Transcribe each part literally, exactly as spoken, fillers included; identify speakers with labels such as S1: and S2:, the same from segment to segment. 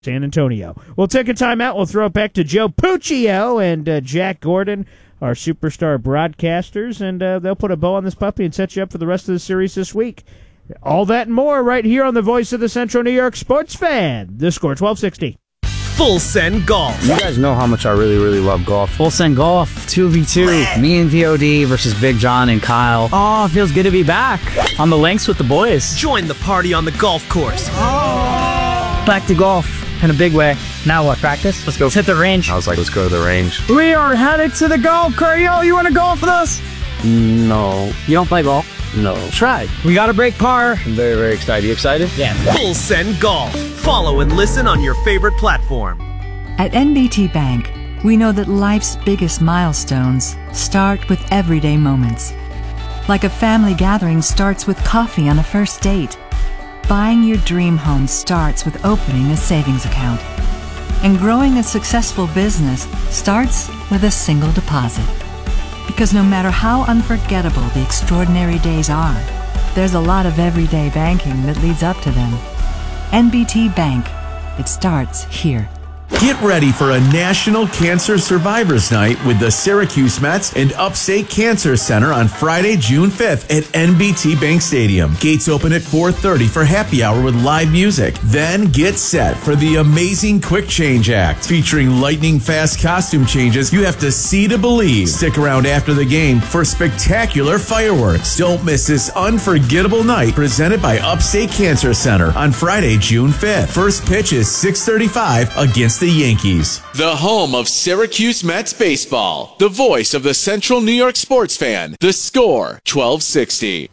S1: San Antonio. We'll take a timeout. We'll throw it back to Joe Puccio and uh, Jack Gordon, our superstar broadcasters, and uh, they'll put a bow on this puppy and set you up for the rest of the series this week. All that and more right here on the voice of the Central New York sports fan. The Score, twelve sixty.
S2: Full Send Golf.
S3: You guys know how much I really, really love golf.
S4: Full Send Golf, two v two. Me and V O D versus Big John and Kyle. Oh, feels good to be back. On the links with the boys.
S2: Join the party on the golf course.
S4: Oh. Back to golf in a big way. Now what, practice? Let's go hit the range.
S3: I was like, let's go to the range.
S4: We are headed to the golf course. Yo, you want to golf with us?
S3: No.
S4: You don't play golf?
S3: No.
S4: Try. We got to break par.
S3: I'm very, very excited. You excited?
S4: Yeah.
S2: Full Send Golf. Follow and listen on your favorite platform.
S5: At N B T Bank, we know that life's biggest milestones start with everyday moments. Like a family gathering starts with coffee on a first date. Buying your dream home starts with opening a savings account. And growing a successful business starts with a single deposit. Because no matter how unforgettable the extraordinary days are, there's a lot of everyday banking that leads up to them. N B T Bank. It starts here.
S6: Get ready for a National Cancer Survivors Night with the Syracuse Mets and Upstate Cancer Center on Friday, June fifth at N B T Bank Stadium. Gates open at four thirty for happy hour with live music. Then get set for the amazing Quick Change Act, featuring lightning-fast costume changes you have to see to believe. Stick around after the game for spectacular fireworks. Don't miss this unforgettable night presented by Upstate Cancer Center on Friday, June fifth. First pitch is six thirty-five against the Yankees.
S7: The home of Syracuse Mets baseball. The voice of the Central New York sports fan. The Score, twelve sixty.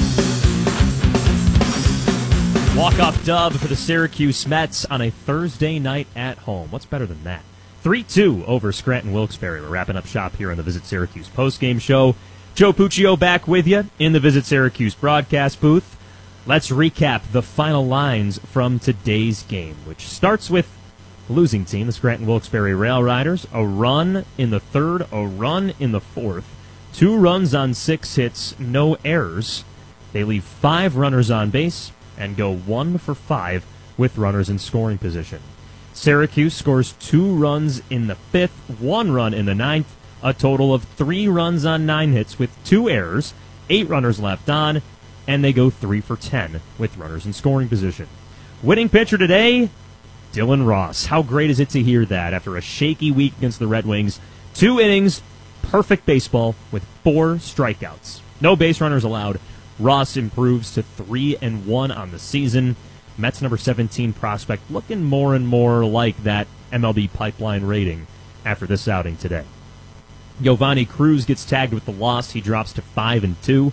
S8: Walk-off dub for the Syracuse Mets on a Thursday night at home. What's better than that? three two over Scranton Wilkes-Barre. We're wrapping up shop here on the Visit Syracuse postgame show. Joe Puccio back with you in the Visit Syracuse broadcast booth. Let's recap the final lines from today's game, which starts with losing team, the Scranton Wilkes-Barre Rail Riders. A run in the third, a run in the fourth. Two runs on six hits, no errors. They leave five runners on base and go one for five with runners in scoring position. Syracuse scores two runs in the fifth, one run in the ninth, a total of three runs on nine hits with two errors, eight runners left on, and they go three for ten with runners in scoring position. Winning pitcher today, Dylan Ross. How great is it to hear that after a shaky week against the Red Wings? Two innings, perfect baseball with four strikeouts. No base runners allowed. Ross improves to three and one on the season. Mets number seventeen prospect looking more and more like that M L B pipeline rating after this outing today. Giovanni Cruz gets tagged with the loss. He drops to five and two.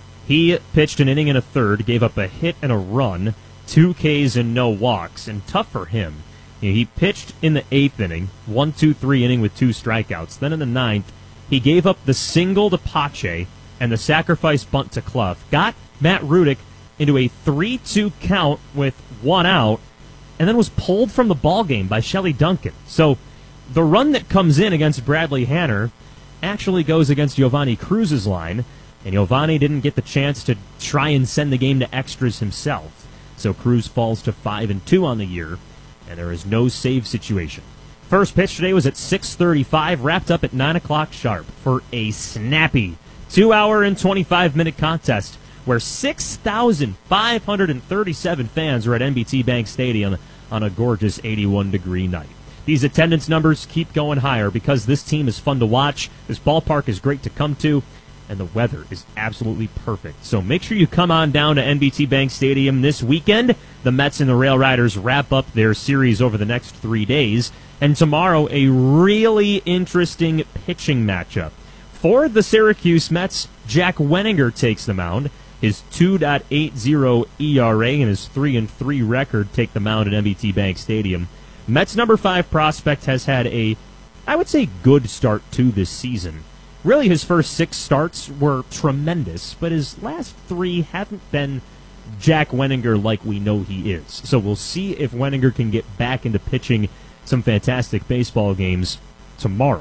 S8: He pitched an inning and a third, gave up a hit and a run, two Ks and no walks, and tough for him. He pitched in the eighth inning, one two three inning with two strikeouts. Then in the ninth, he gave up the single to Pache and the sacrifice bunt to Clough. Got Matt Rudick into a three two count with one out, and then was pulled from the ballgame by Shelley Duncan. So the run that comes in against Bradley Hanner actually goes against Giovanni Cruz's line, and Giovanni didn't get the chance to try and send the game to extras himself. So Cruz falls to five and two on the year, and there is no save situation. First pitch today was at six thirty-five, wrapped up at nine o'clock sharp for a snappy two hour and twenty-five minute contest where six thousand five hundred thirty-seven fans were at N B T Bank Stadium on a gorgeous eighty-one degree night. These attendance numbers keep going higher because this team is fun to watch, this ballpark is great to come to, and the weather is absolutely perfect. So make sure you come on down to N B T Bank Stadium this weekend. The Mets and the Rail Riders wrap up their series over the next three days. And tomorrow, a really interesting pitching matchup. For the Syracuse Mets, Jack Wenninger takes the mound. His two point eight oh E R A and his three and three record take the mound at N B T Bank Stadium. Mets number five prospect has had a, I would say, good start to this season. Really, his first six starts were tremendous, but his last three haven't been Jack Wenninger like we know he is. So we'll see if Wenninger can get back into pitching some fantastic baseball games tomorrow.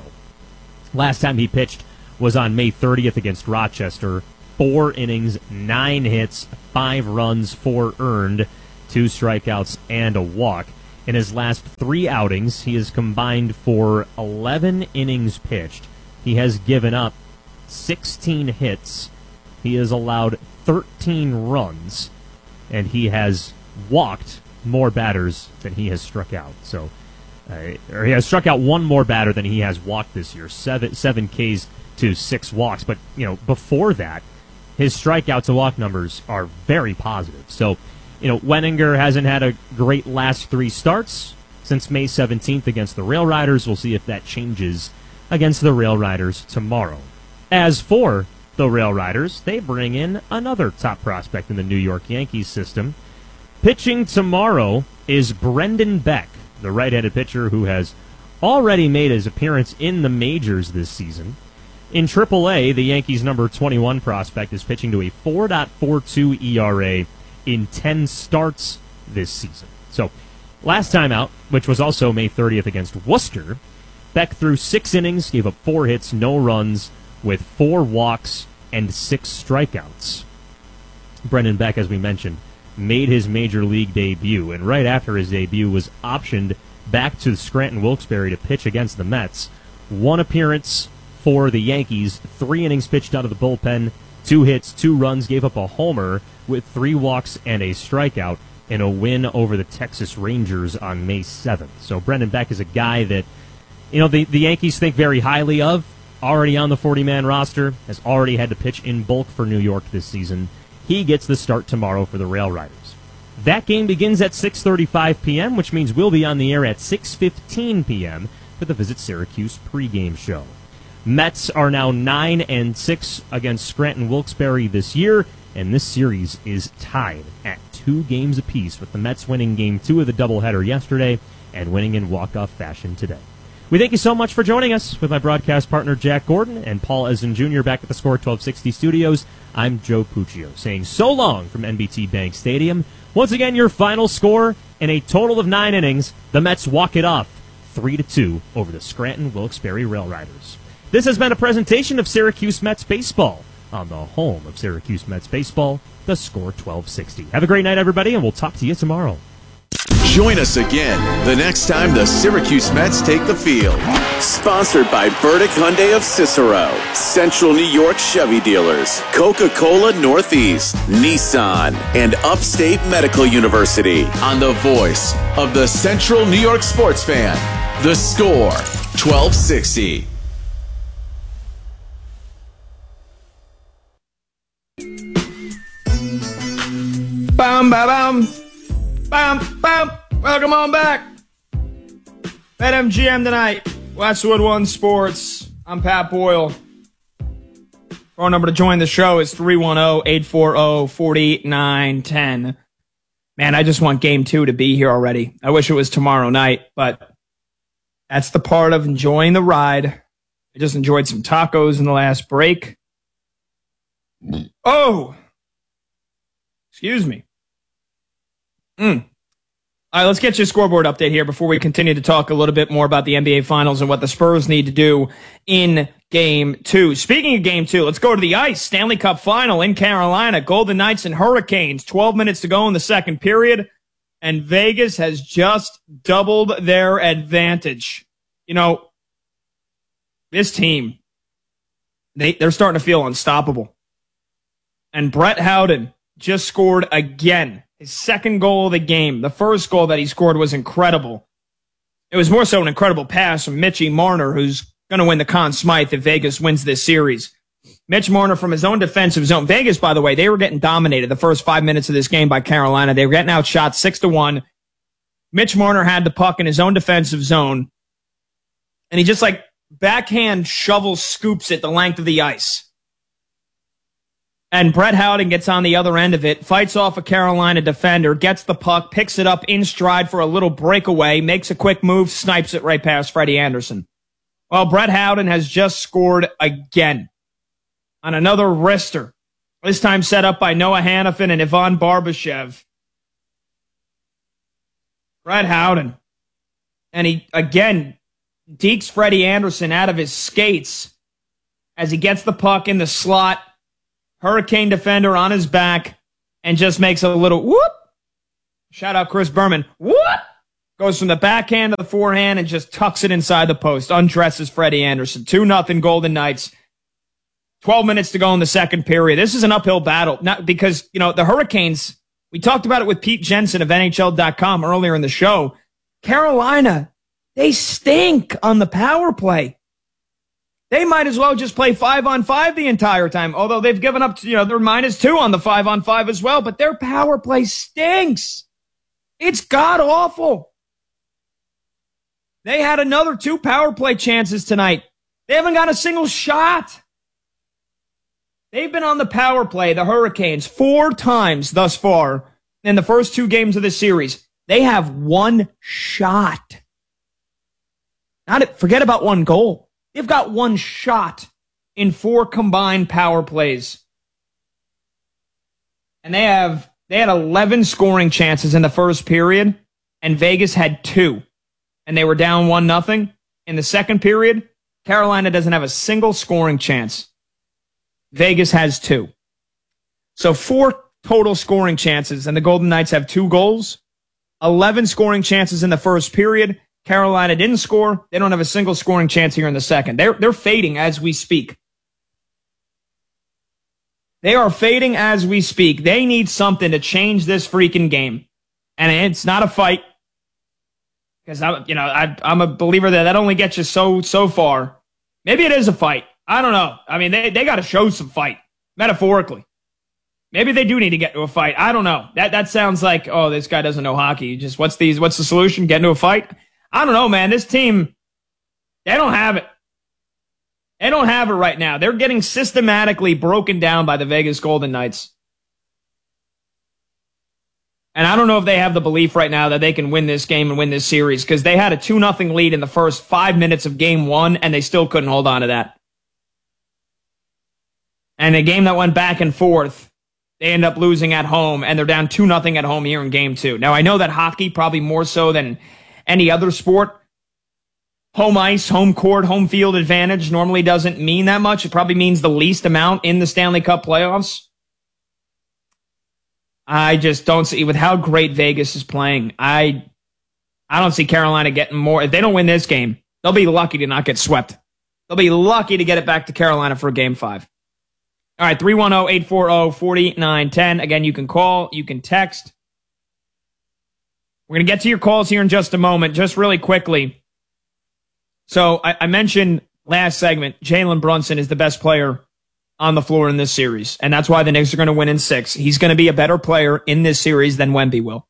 S8: Last time he pitched was on May thirtieth against Rochester. Four innings, nine hits, five runs, four earned, two strikeouts, and a walk. In his last three outings, he has combined for eleven innings pitched. He has given up sixteen hits. He has allowed thirteen runs, and he has walked more batters than he has struck out. So, uh, or he has struck out one more batter than he has walked this year. Seven seven Ks to six walks. But you know, before that, his strikeout to walk numbers are very positive. So, you know, Wenninger hasn't had a great last three starts since May seventeenth against the Rail Riders. We'll see if that changes against the Rail Riders tomorrow. As for the Rail Riders, they bring in another top prospect in the New York Yankees system. Pitching tomorrow is Brendan Beck, the right-handed pitcher who has already made his appearance in the majors this season. In triple A, the Yankees' number twenty-one prospect is pitching to a four point four two E R A in ten starts this season. So, last time out, which was also May thirtieth against Worcester, Beck threw six innings, gave up four hits, no runs, with four walks and six strikeouts. Brendan Beck, as we mentioned, made his major league debut, and right after his debut was optioned back to Scranton Wilkes-Barre to pitch against the Mets. One appearance for the Yankees, three innings pitched out of the bullpen, two hits, two runs, gave up a homer with three walks and a strikeout in a win over the Texas Rangers on May seventh. So Brendan Beck is a guy that, you know, the, the Yankees think very highly of, already on the forty-man roster, has already had to pitch in bulk for New York this season. He gets the start tomorrow for the Rail Riders. That game begins at six thirty-five p.m., which means we'll be on the air at six fifteen p.m. for the Visit Syracuse pregame show. Mets are now nine and six against Scranton Wilkes-Barre this year, and this series is tied at two games apiece, with the Mets winning game two of the doubleheader yesterday and winning in walk-off fashion today. We thank you so much for joining us with my broadcast partner Jack Gordon and Paul Essen Junior back at the Score twelve sixty studios. I'm Joe Puccio saying so long from N B T Bank Stadium. Once again, your final score in a total of nine innings, the Mets walk it off three to two over the Scranton Wilkes-Barre Rail Riders. This has been a presentation of Syracuse Mets Baseball on the home of Syracuse Mets Baseball, the Score twelve sixty. Have a great night, everybody, and we'll talk to you tomorrow.
S7: Join us again the next time the Syracuse Mets take the field. Sponsored by Burdick Hyundai of Cicero, Central New York Chevy Dealers, Coca-Cola Northeast, Nissan, and Upstate Medical University. On the voice of the Central New York sports fan, The Score twelve sixty.
S9: Bam, ba, bam. Bam, bam. Welcome on back. BetMGM tonight. Westwood One Sports. I'm Pat Boyle. Phone number to join the show is three one zero, eight four zero, four nine one zero. Man, I just want game two to be here already. I wish it was tomorrow night, but that's the part of enjoying the ride. I just enjoyed some tacos in the last break. Oh! Excuse me. Mm. All right, let's get you a scoreboard update here before we continue to talk a little bit more about the N B A Finals and what the Spurs need to do in Game two. Speaking of Game two, let's go to the ice. Stanley Cup Final in Carolina. Golden Knights and Hurricanes. twelve minutes to go in the second period, and Vegas has just doubled their advantage. You know, this team, they, they're starting to feel unstoppable. And Brett Howden just scored again. His second goal of the game. The first goal that he scored was incredible. It was more so an incredible pass from Mitchie Marner, who's going to win the Conn Smythe if Vegas wins this series. Mitch Marner from his own defensive zone. Vegas, by the way, they were getting dominated the first five minutes of this game by Carolina. They were getting outshot six to one. Mitch Marner had the puck in his own defensive zone, and he just like backhand shovel scoops it the length of the ice. And Brett Howden gets on the other end of it, fights off a Carolina defender, gets the puck, picks it up in stride for a little breakaway, makes a quick move, snipes it right past Freddie Anderson. Well, Brett Howden has just scored again on another wrister, this time set up by Noah Hanifin and Ivan Barbashev. Brett Howden. And he, again, dekes Freddie Anderson out of his skates as he gets the puck in the slot. Hurricane defender on his back and just makes a little whoop. Shout out Chris Berman. Whoop! Goes from the backhand to the forehand and just tucks it inside the post. Undresses Freddie Anderson. two nothing Golden Knights. twelve minutes to go in the second period. This is an uphill battle. Not because, you know, the Hurricanes, we talked about it with Pete Jensen of N H L dot com earlier in the show. Carolina, they stink on the power play. They might as well just play five on five the entire time. Although they've given up, you know, they're minus two on the five on five as well. But their power play stinks. It's god awful. They had another two power play chances tonight. They haven't got a single shot. They've been on the power play, the Hurricanes, four times thus far in the first two games of this series. They have one shot. Not forget about one goal. They've got one shot in four combined power plays. And they have they had eleven scoring chances in the first period, and Vegas had two. And they were down one nothing. In the second period, Carolina doesn't have a single scoring chance. Vegas has two. So four total scoring chances, and the Golden Knights have two goals. eleven scoring chances in the first period. Carolina didn't score. They don't have a single scoring chance here in the second. They're, they're fading as we speak. They are fading as we speak. They need something to change this freaking game. And it's not a fight. Because I, you know, I, I'm a believer that that only gets you so so far. Maybe it is a fight. I don't know. I mean, they they got to show some fight, metaphorically. Maybe they do need to get to a fight. I don't know. That that sounds like, oh, this guy doesn't know hockey. Just what's these? What's the solution? Get into a fight? I don't know, man. This team, they don't have it. They don't have it right now. They're getting systematically broken down by the Vegas Golden Knights. And I don't know if they have the belief right now that they can win this game and win this series, because they had a two nothing lead in the first five minutes of game one, and they still couldn't hold on to that. And a game that went back and forth, they end up losing at home, and they're down two nothing at home here in game two. Now, I know that hockey, probably more so than any other sport, home ice, home court, home field advantage normally doesn't mean that much. It probably means the least amount in the Stanley Cup playoffs. I just don't see, with how great Vegas is playing, I I don't see Carolina getting more. If they don't win this game, they'll be lucky to not get swept. They'll be lucky to get it back to Carolina for game five. All right, three one zero, eight four zero, four nine one zero. Again, you can call, you can text. We're going to get to your calls here in just a moment. Just really quickly. So I, I mentioned last segment, Jalen Brunson is the best player on the floor in this series, and that's why the Knicks are going to win in six. He's going to be a better player in this series than Wemby will.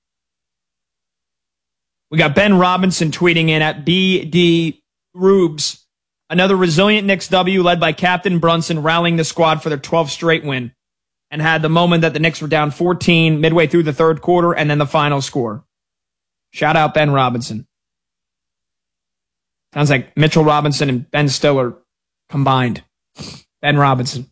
S9: We got Ben Robinson tweeting in at B D Rubes. Another resilient Knicks W led by Captain Brunson rallying the squad for their twelfth straight win, and had the moment that the Knicks were down fourteen midway through the third quarter and then the final score. Shout out Ben Robinson. Sounds like Mitchell Robinson and Ben Stiller combined. Ben Robinson.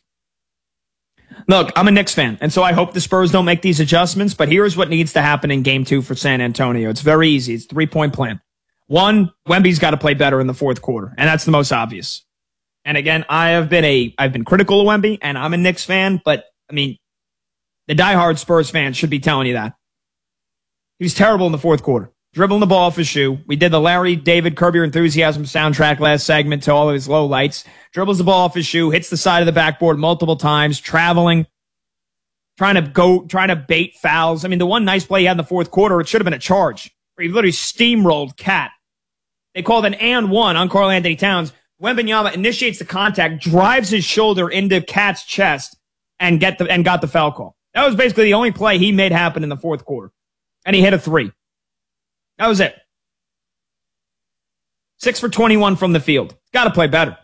S9: Look, I'm a Knicks fan, and so I hope the Spurs don't make these adjustments, but here's what needs to happen in game two for San Antonio. It's very easy. It's a three-point plan. One, Wemby's got to play better in the fourth quarter, and that's the most obvious. And again, I have been a, I've been critical of Wemby, and I'm a Knicks fan, but, I mean, the diehard Spurs fans should be telling you that. He was terrible in the fourth quarter. Dribbling the ball off his shoe. We did the Larry David Curb Your Enthusiasm soundtrack last segment to all of his low lights. Dribbles the ball off his shoe, hits the side of the backboard multiple times, traveling, trying to go, trying to bait fouls. I mean, the one nice play he had in the fourth quarter, it should have been a charge, where he literally steamrolled Cat. They called an and one on Karl Anthony Towns. Wembanyama initiates the contact, drives his shoulder into Cat's chest, and get the and got the foul call. That was basically the only play he made happen in the fourth quarter. And he hit a three. That was it. Six for twenty-one from the field. Got to play better.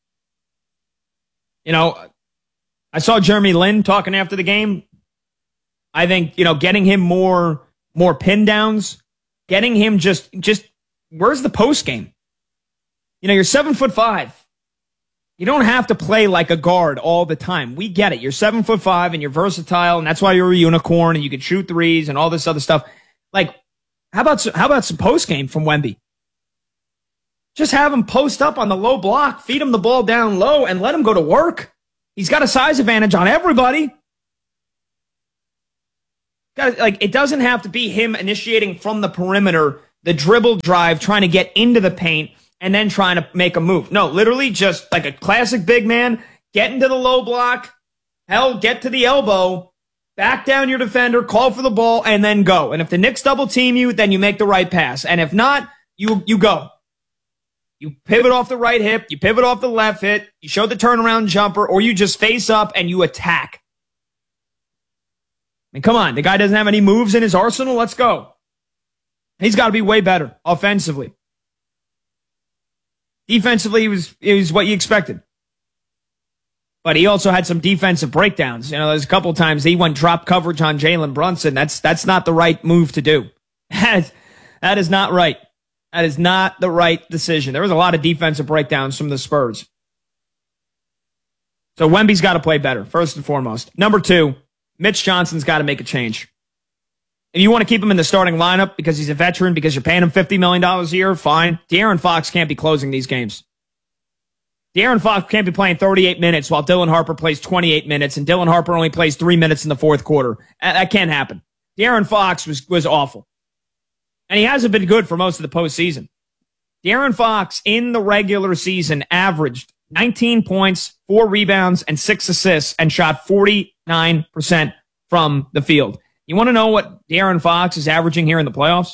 S9: You know, I saw Jeremy Lin talking after the game. I think, you know, getting him more, more pin downs, getting him just, just, where's the post game? You know, you're seven foot five. You don't have to play like a guard all the time. We get it. You're seven foot five and you're versatile, and that's why you're a unicorn and you can shoot threes and all this other stuff. Like, How about how about some post game from Wemby? Just have him post up on the low block, feed him the ball down low, and let him go to work. He's got a size advantage on everybody. Gotta, like, it doesn't have to be him initiating from the perimeter, the dribble drive, trying to get into the paint, and then trying to make a move. No, literally just like a classic big man, get into the low block, hell, get to the elbow, back down your defender, call for the ball, and then go. And if the Knicks double team you, then you make the right pass. And if not, you you go. You pivot off the right hip, you pivot off the left hip, you show the turnaround jumper, or you just face up and you attack. I mean, come on, the guy doesn't have any moves in his arsenal. Let's go. He's got to be way better offensively. Defensively, he was, it was what you expected. But he also had some defensive breakdowns. You know, there's a couple times he went drop coverage on Jalen Brunson. That's that's not the right move to do. That is, that is not right. That is not the right decision. There was a lot of defensive breakdowns from the Spurs. So Wemby's got to play better, first and foremost. Number two, Mitch Johnson's got to make a change. If you want to keep him in the starting lineup because he's a veteran, because you're paying him fifty million dollars a year, fine. De'Aaron Fox can't be closing these games. De'Aaron Fox can't be playing thirty-eight minutes while Dylan Harper plays twenty-eight minutes, and Dylan Harper only plays three minutes in the fourth quarter. That can't happen. De'Aaron Fox was, was awful. And he hasn't been good for most of the postseason. De'Aaron Fox in the regular season averaged nineteen points, four rebounds, and six assists, and shot forty-nine percent from the field. You want to know what De'Aaron Fox is averaging here in the playoffs?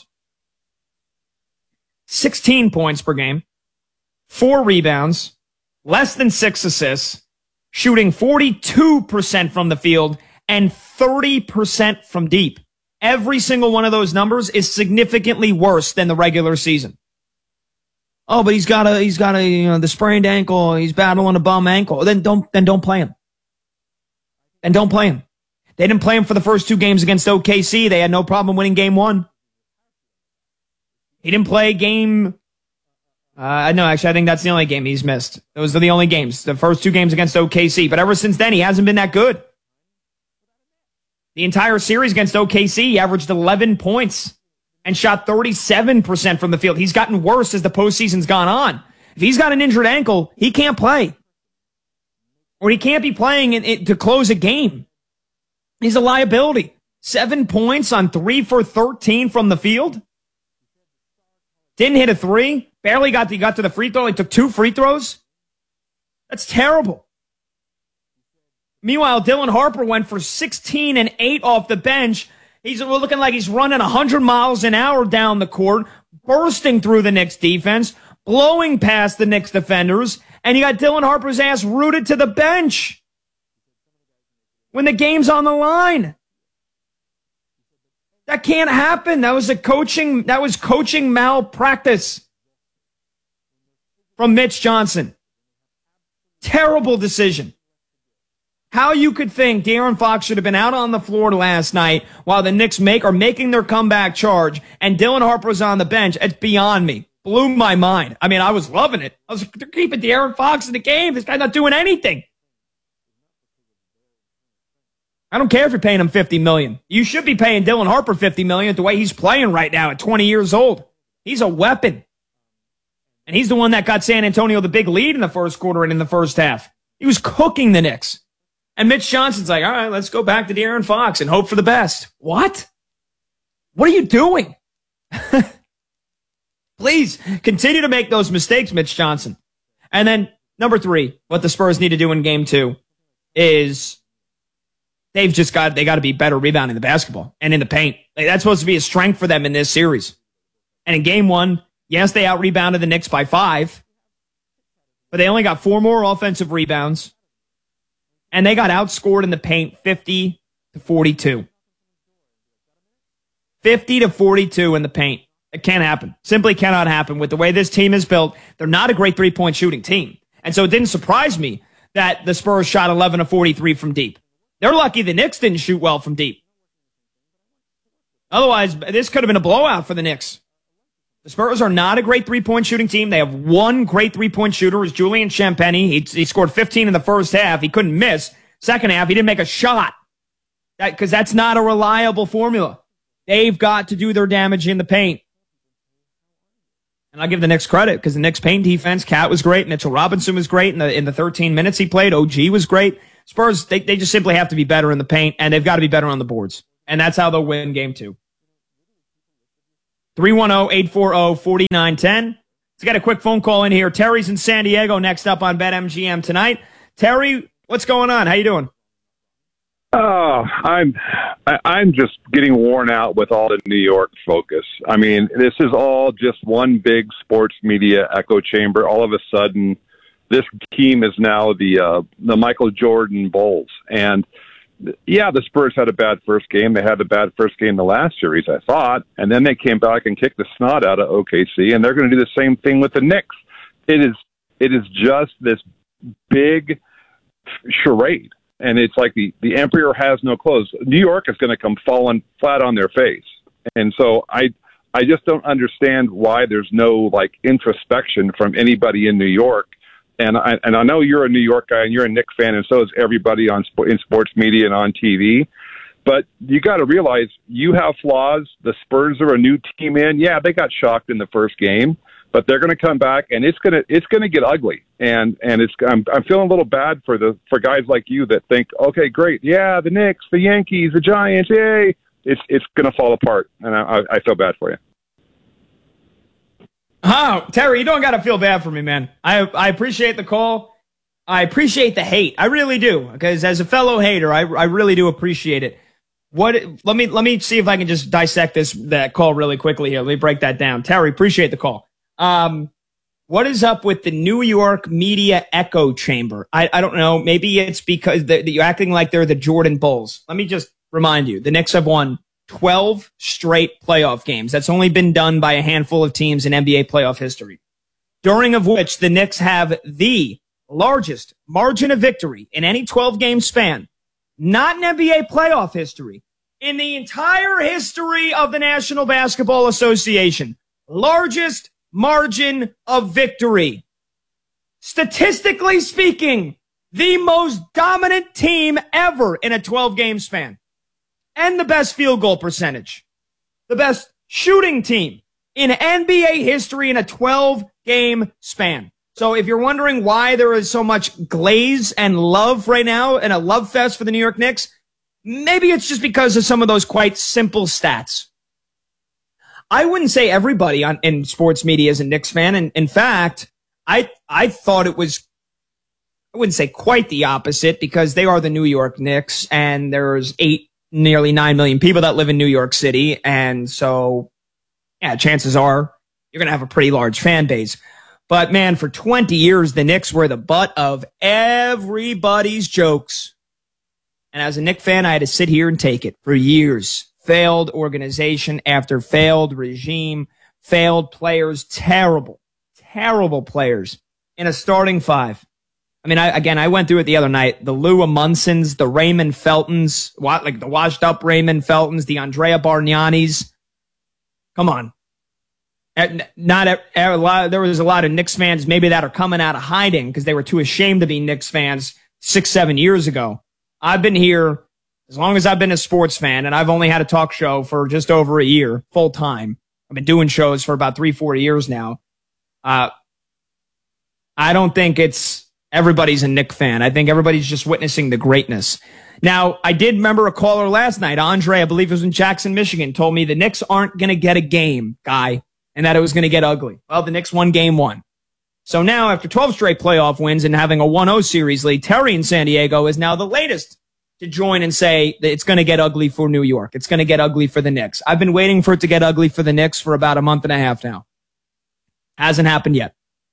S9: sixteen points per game, four rebounds, less than six assists, shooting forty-two percent from the field, and thirty percent from deep. Every single one of those numbers is significantly worse than the regular season. Oh, but he's got a, he's got a, you know, the sprained ankle. He's battling a bum ankle. Then don't, then don't play him. Then don't play him. They didn't play him for the first two games against O K C. They had no problem winning game one. He didn't play game, uh, no, actually, I think that's the only game he's missed. Those are the only games, the first two games against O K C. But ever since then, he hasn't been that good. The entire series against O K C, he averaged eleven points and shot thirty-seven percent from the field. He's gotten worse as the postseason's gone on. If he's got an injured ankle, he can't play. Or he can't be playing in, in, to close a game. He's a liability. Seven points on three for thirteen from the field. Didn't hit a three. Barely got to, got to the free throw. He took two free throws. That's terrible. Meanwhile, Dylan Harper went for sixteen and eight off the bench. He's looking like he's running one hundred miles an hour down the court, bursting through the Knicks defense, blowing past the Knicks defenders, and you got Dylan Harper's ass rooted to the bench when the game's on the line. That can't happen. That was a coaching, that was coaching malpractice from Mitch Johnson. Terrible decision. How you could think De'Aaron Fox should have been out on the floor last night while the Knicks make are making their comeback charge and Dylan Harper was on the bench, it's beyond me. Blew my mind. I mean, I was loving it. I was they're keeping De'Aaron Fox in the game. This guy's not doing anything. I don't care if you're paying him fifty million dollars. You should be paying Dylan Harper fifty million dollars the way he's playing right now at twenty years old. He's a weapon. And he's the one that got San Antonio the big lead in the first quarter and in the first half. He was cooking the Knicks. And Mitch Johnson's like, all right, let's go back to De'Aaron Fox and hope for the best. What? What are you doing? Please continue to make those mistakes, Mitch Johnson. And then number three, what the Spurs need to do in game two is they've just got, they got to be better rebounding the basketball and in the paint. Like, that's supposed to be a strength for them in this series. And in game one, yes, they out rebounded the Knicks by five, but they only got four more offensive rebounds. And they got outscored in the paint fifty to forty-two. fifty to forty-two in the paint. It can't happen. Simply cannot happen with the way this team is built. They're not a great three-point shooting team. And so it didn't surprise me that the Spurs shot eleven of forty-three from deep. They're lucky the Knicks didn't shoot well from deep. Otherwise, this could have been a blowout for the Knicks. The Spurs are not a great three-point shooting team. They have one great three-point shooter, is Julian Champagnie. He, he scored fifteen in the first half. He couldn't miss. Second half, he didn't make a shot. That, because that's not a reliable formula. They've got to do their damage in the paint. And I'll give the Knicks credit, because the Knicks paint defense, Cat was great. Mitchell Robinson was great in the, in the thirteen minutes he played. O G was great. Spurs, they, they just simply have to be better in the paint, and they've got to be better on the boards. And that's how they'll win game two. three one zero, eight four zero, four nine one zero. Let's get a quick phone call in here. Terry's in San Diego next up on BetMGM tonight. Terry, what's going on? How you doing?
S10: Oh, I'm I- I'm just getting worn out with all the New York focus. I mean, this is all just one big sports media echo chamber. All of a sudden, this team is now the uh, the Michael Jordan Bulls. And yeah, the Spurs had a bad first game. They had a bad first game the last series, I thought. And then they came back and kicked the snot out of O K C, and they're going to do the same thing with the Knicks. It is it is just this big charade. And it's like the, the emperor has no clothes. New York is going to come falling flat on their face. And so I I just don't understand why there's no, like, introspection from anybody in New York. And I, and I know you're a New York guy and you're a Knicks fan, and so is everybody on in sports media and on T V. But you got to realize you have flaws. The Spurs are a new team in. Yeah, they got shocked in the first game, but they're going to come back, and it's going to it's going to get ugly. And and it's I'm I'm feeling a little bad for the for guys like you that think, okay, great, yeah, the Knicks, the Yankees, the Giants, yay. It's it's going to fall apart, and I, I feel bad for you.
S9: Oh, Terry, you don't got to feel bad for me, man. I I appreciate the call. I appreciate the hate. I really do, because as a fellow hater, I I really do appreciate it. What? Let me let me see if I can just dissect this that call really quickly here. Let me break that down. Terry, appreciate the call. Um, what is up with the New York media echo chamber? I I don't know. Maybe it's because the, the, you're acting like they're the Jordan Bulls. Let me just remind you: the Knicks have won twelve straight playoff games. That's only been done by a handful of teams in N B A playoff history, during of which the Knicks have the largest margin of victory in any twelve-game span, not in N B A playoff history, in the entire history of the National Basketball Association. Largest margin of victory. Statistically speaking, the most dominant team ever in a twelve-game span. And the best field goal percentage. The best shooting team in N B A history in a twelve-game span. So if you're wondering why there is so much glaze and love right now and a love fest for the New York Knicks, maybe it's just because of some of those quite simple stats. I wouldn't say everybody on, in sports media is a Knicks fan. And in fact, I I thought it was, I wouldn't say quite the opposite, because they are the New York Knicks, and there's eight, nearly nine million people that live in New York City. And so, yeah, chances are you're going to have a pretty large fan base. But man, for twenty years, the Knicks were the butt of everybody's jokes. And as a Knicks fan, I had to sit here and take it for years. Failed organization after failed regime, failed players, terrible, terrible players in a starting five. I mean, I, again, I went through it the other night. The Lou Amunsons, the Raymond Feltons, what, like the washed up Raymond Feltons, the Andrea Bargnanis. Come on. Not a, a lot, there was a lot of Knicks fans maybe that are coming out of hiding because they were too ashamed to be Knicks fans six, seven years ago. I've been here as long as I've been a sports fan, and I've only had a talk show for just over a year, full time. I've been doing shows for about three, four years now. Uh, I don't think it's everybody's a Knicks fan. I think everybody's just witnessing the greatness. Now, I did remember a caller last night, Andre, I believe it was in Jackson, Michigan, told me the Knicks aren't going to get a game, guy, and that it was going to get ugly. Well, the Knicks won game one. So now, after twelve straight playoff wins and having a one oh series lead, Terry in San Diego is now the latest to join and say that it's going to get ugly for New York. It's going to get ugly for the Knicks. I've been waiting for it to get ugly for the Knicks for about a month and a half now. Hasn't happened yet.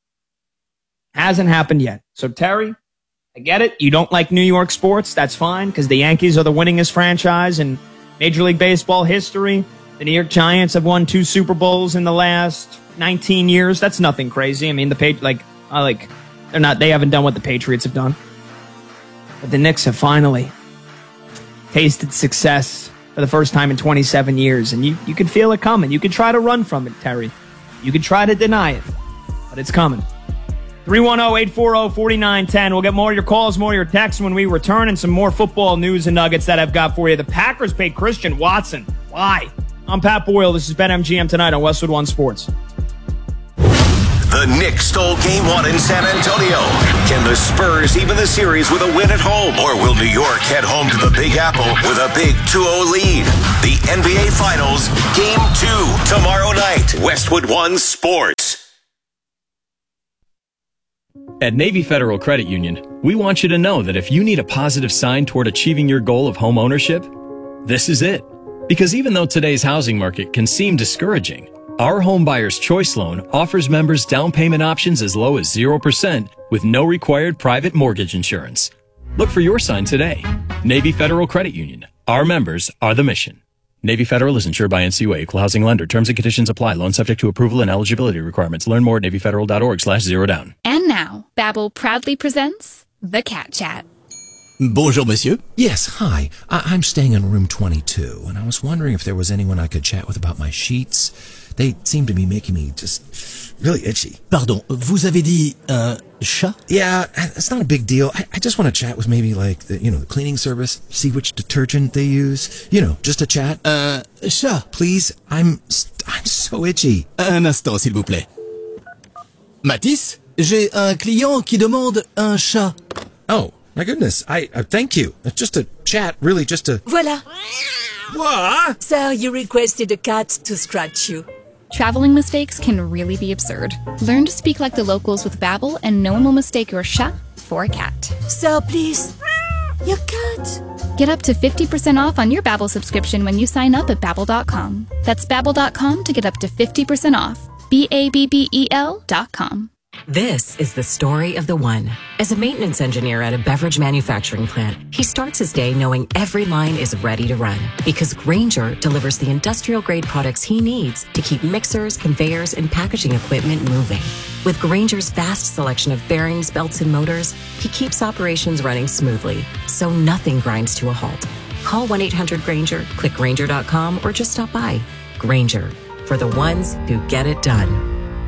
S9: Hasn't happened yet. So, Terry, I get it. You don't like New York sports. That's fine, because the Yankees are the winningest franchise in Major League Baseball history. The New York Giants have won two Super Bowls in the last nineteen years. That's nothing crazy. I mean, the Patri- like, I like, they're not, they haven't done what the Patriots have done. But the Knicks have finally tasted success for the first time in twenty-seven years. And you, you can feel it coming. You can try to run from it, Terry. You can try to deny it, but it's coming. three one zero, eight four zero, four nine one zero. We'll get more of your calls, more of your texts when we return, and some more football news and nuggets that I've got for you. The Packers paid Christian Watson. Why? I'm Pat Boyle. This is BetMGM tonight on Westwood One Sports.
S11: The Knicks stole game one in San Antonio. Can the Spurs even the series with a win at home? Or will New York head home to the Big Apple with a big two oh lead? The N B A Finals, Game two, tomorrow night. Westwood One Sports.
S12: At Navy Federal Credit Union, we want you to know that if you need a positive sign toward achieving your goal of home ownership, this is it. Because even though today's housing market can seem discouraging, our Home Buyer's Choice Loan offers members down payment options as low as zero percent with no required private mortgage insurance. Look for your sign today. Navy Federal Credit Union. Our members are the mission. Navy Federal is insured by N C U A, Equal Housing Lender. Terms and conditions apply. Loan subject to approval and eligibility requirements. Learn more at NavyFederal.org slash zero down.
S13: And now, Babbel proudly presents The Cat Chat.
S14: Bonjour, monsieur. Yes, hi. I- I'm staying in room twenty-two, and I was wondering if there was anyone I could chat with about my sheets. They seem to be making me just really itchy. Pardon, vous avez dit un chat? Yeah, it's not a big deal. I, I just want to chat with maybe like the, you know, the cleaning service, see which detergent they use. You know, just a chat. Un chat? Please, I'm I'm so itchy. Un instant, s'il vous plaît. Matisse, j'ai un client qui demande un chat. Oh, my goodness. I uh, thank you. It's just a chat, really, just a...
S15: Voila.
S14: What?
S15: Sir, you requested a cat to scratch you.
S13: Traveling mistakes can really be absurd. Learn to speak like the locals with Babbel, and no one will mistake your chat for a cat.
S15: Sir, please. Your cat.
S13: Get up to fifty percent off on your Babbel subscription when you sign up at Babbel dot com. That's Babbel dot com to get up to fifty percent off. B A B B E L dot com.
S16: This is the story of the one. As a maintenance engineer at a beverage manufacturing plant, he starts his day knowing every line is ready to run because Grainger delivers the industrial-grade products he needs to keep mixers, conveyors, and packaging equipment moving. With Grainger's vast selection of bearings, belts, and motors, he keeps operations running smoothly, so nothing grinds to a halt. Call one eight hundred Grainger, click Grainger dot com, or just stop by. Grainger, for the ones who get it done.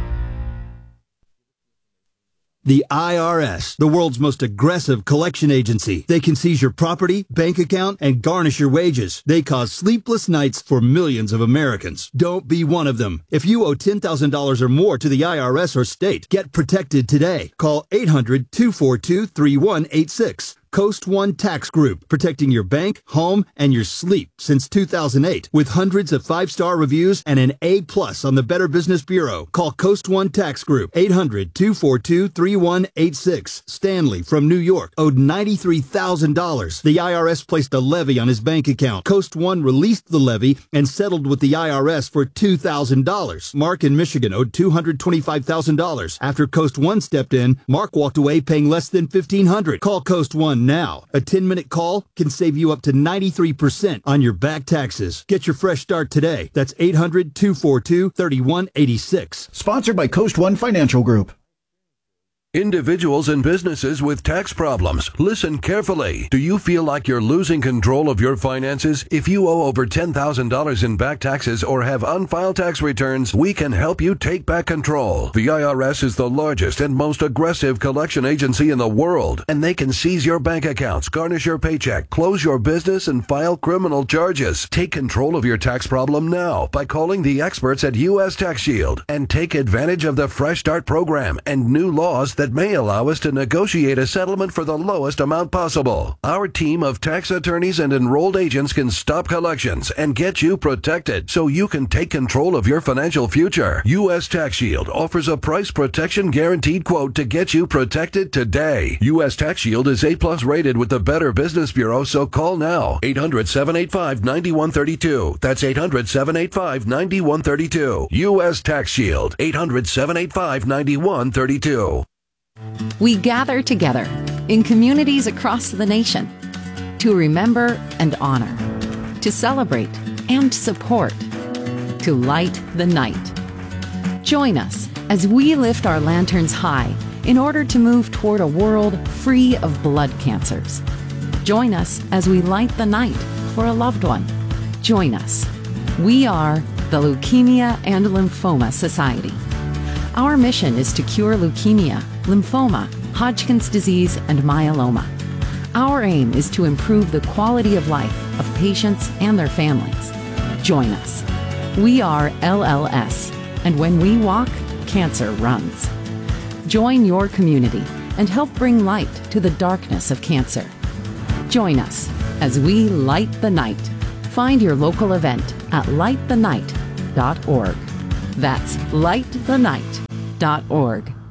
S17: The I R S, the world's most aggressive collection agency. They can seize your property, bank account, and garnish your wages. They cause sleepless nights for millions of Americans. Don't be one of them. If you owe ten thousand dollars or more to the I R S or state, get protected today. Call eight hundred, two four two, three one eight six. Coast One Tax Group, protecting your bank, home, and your sleep since two thousand eight. With hundreds of five-star reviews and an A plus on the Better Business Bureau. Call Coast One Tax Group, eight hundred, two four two, three one eight six. Stanley from New York owed ninety-three thousand dollars. The I R S placed a levy on his bank account. Coast One released the levy and settled with the I R S for two thousand dollars. Mark in Michigan owed two hundred twenty-five thousand dollars. After Coast One stepped in, Mark walked away paying less than fifteen hundred dollars. Call Coast One now. A ten-minute call can save you up to ninety-three percent on your back taxes. Get your fresh start today. That's eight hundred, two four two, three one eight six.
S18: Sponsored by Coast One Financial Group.
S19: Individuals and businesses with tax problems, listen carefully. Do you feel like you're losing control of your finances? If you owe over ten thousand dollars in back taxes or have unfiled tax returns, we can help you take back control. The I R S is the largest and most aggressive collection agency in the world, and they can seize your bank accounts, garnish your paycheck, close your business, and file criminal charges. Take control of your tax problem now by calling the experts at U S Tax Shield and take advantage of the Fresh Start program and new laws that may allow us to negotiate a settlement for the lowest amount possible. Our team of tax attorneys and enrolled agents can stop collections and get you protected so you can take control of your financial future. U S Tax Shield offers a price protection guaranteed quote to get you protected today. U S Tax Shield is A plus rated with the Better Business Bureau, so call now. eight hundred, seven eight five, nine one three two. That's eight hundred, seven eight five, nine one three two. U S Tax Shield. eight hundred, seven eight five, nine one three two.
S20: We gather together in communities across the nation to remember and honor, to celebrate and support, to light the night. Join us as we lift our lanterns high in order to move toward a world free of blood cancers. Join us as we light the night for a loved one. Join us. We are the Leukemia and Lymphoma Society. Our mission is to cure leukemia, lymphoma, Hodgkin's disease, and myeloma. Our aim is to improve the quality of life of patients and their families. Join us. We are L L S, and when we walk, cancer runs. Join your community and help bring light to the darkness of cancer. Join us as we light the night. Find your local event at light the night dot org. That's light the night dot org.